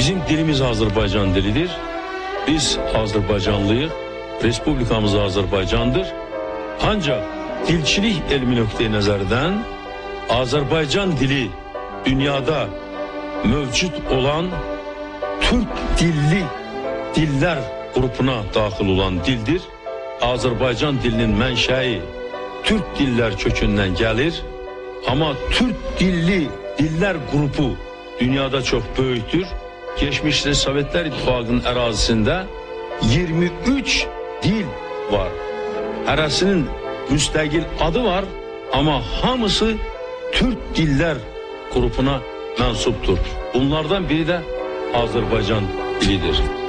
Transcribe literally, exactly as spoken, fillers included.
Bizim dilimiz Azərbaycan dilidir. Biz Azərbaycanlıyıq. Respublikamız Azərbaycandır. Ancaq dilçilik elmi nöqteyi nəzərdən Azərbaycan dili dünyada mövcud olan Türk dilli diller grubuna daxil olan dildir. Azərbaycan dilinin mənşəyi Türk diller kökündən gəlir. Amma Türk dilli diller grubu dünyada çox böyükdür. Geçmişdə Sovetlər İttifaqının ərazisində iyirmi üç dil var. Hərəsinin müstəqil adı var, amma hamısı Türk diller grubuna mənsubdur. Bunlardan biri də Azərbaycan dilidir.